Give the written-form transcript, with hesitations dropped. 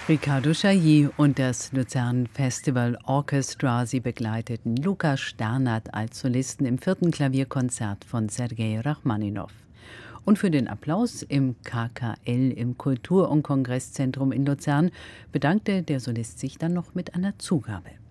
Riccardo Chailly und das Luzern Festival Orchestra. Sie begleiteten Lukas Sternert als Solisten im 4. Klavierkonzert von Sergei Rachmaninow. Und für den Applaus im KKL im Kultur- und Kongresszentrum in Luzern bedankte der Solist sich dann noch mit einer Zugabe.